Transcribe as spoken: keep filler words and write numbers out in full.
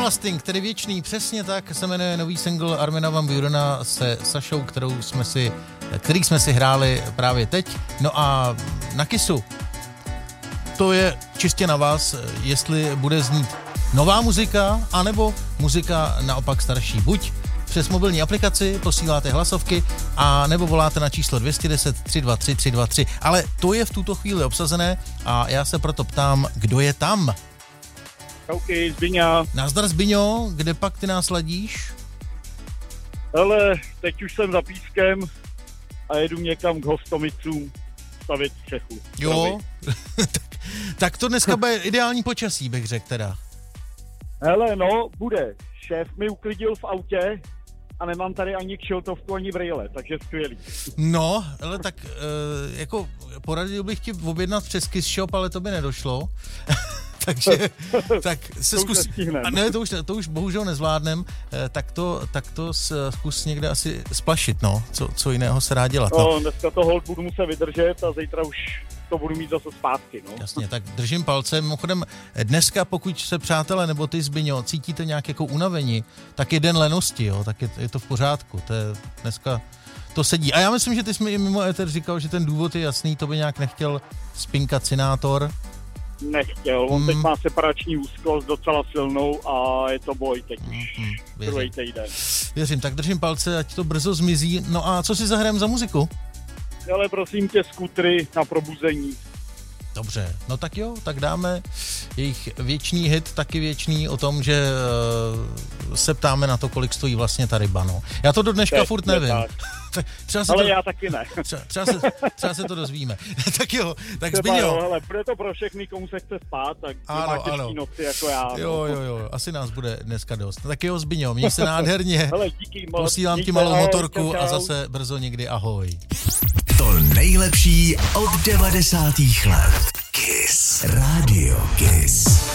Everlasting, tedy věčný, přesně tak se jmenuje nový single Armina van Burena se Sašou, kterou jsme si, který jsme si hráli právě teď. No a na Kissu, to je čistě na vás, jestli bude znít nová muzika, anebo muzika naopak starší. Buď přes mobilní aplikaci posíláte hlasovky, a nebo voláte na číslo dvě jedna nula tři dva tři tři dva tři. Ale to je v tuto chvíli obsazené a já se proto ptám, kdo je tam? OK, Zbyňa. Nazdar Zbyňo, kde pak ty nás ladíš? Hele, teď už jsem za Pískem a jedu někam k Hostomicům stavět střechu. Jo, tak, tak to dneska bude ideální počasí, bych řekl teda. Hele, no, bude. Šéf mi uklidil v autě a nemám tady ani kšiltovku, ani brýle, takže skvělý. No, ale tak e, jako poradil bych ti objednat přes Kiss Shop, ale to by nedošlo. Takže tak se to zkus... Už a ne, to už, to už bohužel nezvládnem, e, tak to, tak to zkus někde asi splašit, no. Co, co jiného se dá dělat. No, dneska to hold budu muset vydržet a zítra už to budu mít zase zpátky, no. Jasně, tak držím palce. Mimochodem, dneska, pokud se přátelé nebo ty, Zbyňo, cítíte nějak jako unavení, tak je den lenosti, jo, tak je, je to v pořádku. To je, dneska to sedí. A já myslím, že ty jsi mi i mimo éter říkal, že ten důvod je jasný, to by nějak nechtěl spinkat Sinátor. Nechtěl, on mm. teď má separační úzkost docela silnou a je to boj teď už mm, druhý týden. Věřím, tak držím palce, ať to brzo zmizí. No a co si zahrajeme za muziku? Ale prosím tě, skutry na probuzení. Dobře, no tak jo, tak dáme jejich věčný hit, taky věčný o tom, že uh, se ptáme na to, kolik stojí vlastně ta ryba, no. Já to do dneška Teď, furt nevím. Třeba se ale to, já taky ne. Třeba, třeba, se, třeba se to dozvíme. Tak jo, tak Zbyňo. Zbyňo. Ale bude to pro všechny, komu se chce spát, tak ano, má těžký ano. noci jako já. Jo, jo, jo, asi nás bude dneska dost. Tak jo, Zbyňo, měj se nádherně. Hele, díky moc. Posílám díky ti malou ahoj, motorku čau, a čau. zase brzo někdy ahoj. To nejlepší od devadesátých let. Kiss. Radio Kiss.